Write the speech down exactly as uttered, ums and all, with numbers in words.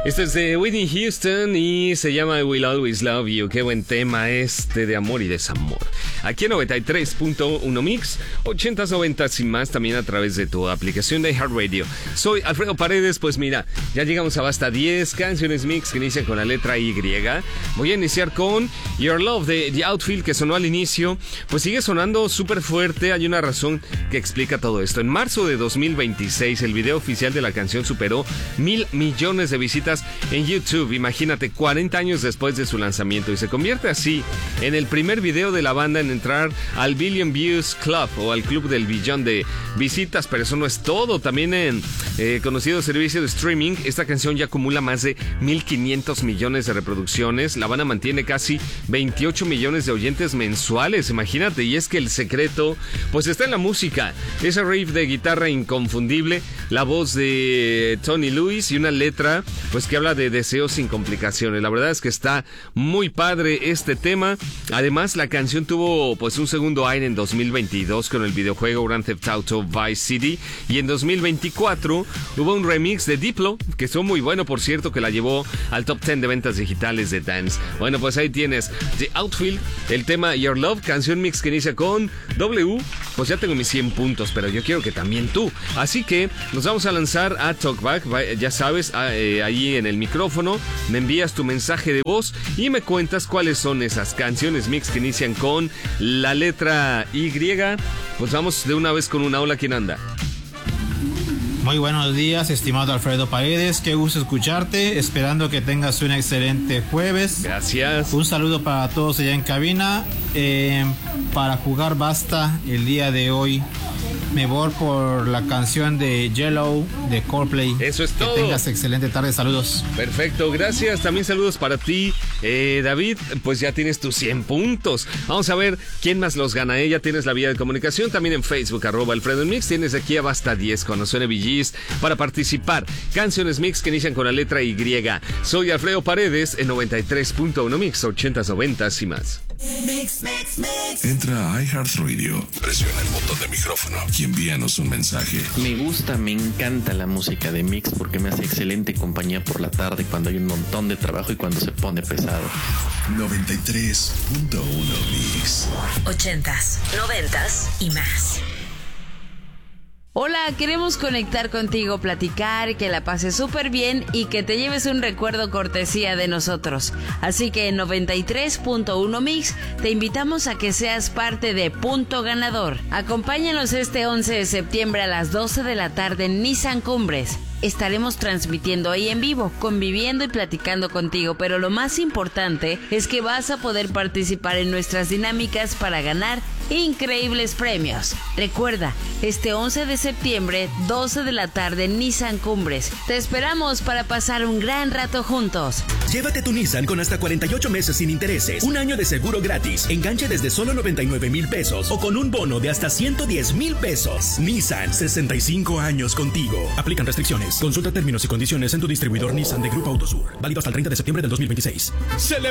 Este es de Whitney Houston y se llama I Will Always Love You. Qué buen tema este de amor y desamor. Aquí en noventa y tres punto uno Mix, ochentas, noventas y más, también a través de tu aplicación de iHeartRadio. Soy Alfredo Paredes. Pues mira, ya llegamos a Basta diez canciones Mix que inician con la letra Y. Voy a iniciar con Your Love de The Outfield, que sonó al inicio. Pues sigue sonando súper fuerte. Hay una razón que explica todo esto. En marzo de dos mil veintiséis, el video oficial de la canción superó mil millones de visitas en YouTube. Imagínate, cuarenta años después de su lanzamiento, y se convierte así en el primer video de la banda en entrar al Billion Views Club, o al club del billón de visitas. Pero eso no es todo. También en eh, conocido servicio de streaming, esta canción ya acumula más de mil quinientos millones de reproducciones. La banda mantiene casi veintiocho millones de oyentes mensuales. Imagínate. Y es que el secreto pues está en la música. Ese riff de guitarra inconfundible, la voz de Tony Lewis y una letra pues que habla de deseos sin complicaciones. La verdad es que está muy padre este tema. Además, la canción tuvo pues un segundo aire en dos mil veintidós con el videojuego Grand Theft Auto Vice City, y en dos mil veinticuatro hubo un remix de Diplo que estuvo muy bueno, por cierto, que la llevó al top diez de ventas digitales de dance. Bueno, pues ahí tienes The Outfield, el tema Your Love, canción mix que inicia con W. Pues ya tengo mis cien puntos, pero yo quiero que también tú. Así que nos vamos a lanzar a Talkback. Ya sabes, eh, ahí en el micrófono me envías tu mensaje de voz y me cuentas cuáles son esas canciones mix que inician con la letra Y. Pues vamos de una vez con una. Hola, ¿quién anda? Muy buenos días, estimado Alfredo Paredes. Qué gusto escucharte. Esperando que tengas un excelente jueves. Gracias. Un saludo para todos allá en cabina. Eh, para jugar basta el día de hoy, me voy por la canción de Yellow de Coldplay. Eso es todo. Que tengas excelente tarde. Saludos. Perfecto, gracias. También saludos para ti, eh, David. Pues ya tienes tus cien puntos. Vamos a ver quién más los gana. Ella tienes la vía de comunicación también en Facebook, arroba Alfredo Mix. Tienes aquí a Basta diez cuando suene B Gs para participar. Canciones Mix que inician con la letra Y. Soy Alfredo Paredes en noventa y tres punto uno Mix, ochentas, noventas y más. Mix, mix, mix. Entra a iHeartRadio, presiona el botón de micrófono y envíanos un mensaje. Me gusta, me encanta la música de Mix porque me hace excelente compañía por la tarde cuando hay un montón de trabajo y cuando se pone pesado. noventa y tres punto uno Mix. Ochentas, noventas y más. Hola, queremos conectar contigo, platicar, que la pases súper bien y que te lleves un recuerdo cortesía de nosotros. Así que en noventa y tres punto uno Mix te invitamos a que seas parte de Punto Ganador. Acompáñanos este once de septiembre a las doce de la tarde en Nissan Cumbres. Estaremos transmitiendo ahí en vivo, conviviendo y platicando contigo, pero lo más importante es que vas a poder participar en nuestras dinámicas para ganar increíbles premios. Recuerda, este once de septiembre, doce de la tarde en Nissan Cumbres. Te esperamos para pasar un gran rato juntos. Llévate tu Nissan con hasta cuarenta y ocho meses sin intereses, un año de seguro gratis, enganche desde solo noventa y nueve mil pesos o con un bono de hasta ciento diez mil pesos. Nissan, sesenta y cinco años contigo. Aplican restricciones. Consulta términos y condiciones en tu distribuidor Nissan de Grupo Autosur. Válido hasta el treinta de septiembre del dos mil veintiséis.